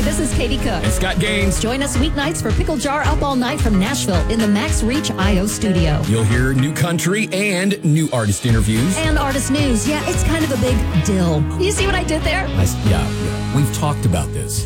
this is Katie Cook. And Scott Gaines. Join us weeknights for Pickle Jar Up All Night from Nashville in the Max Reach IO studio. You'll hear new country and new artist interviews. And artist news. Yeah, it's kind of a big deal. You see what I did there? Yeah. We've talked about this.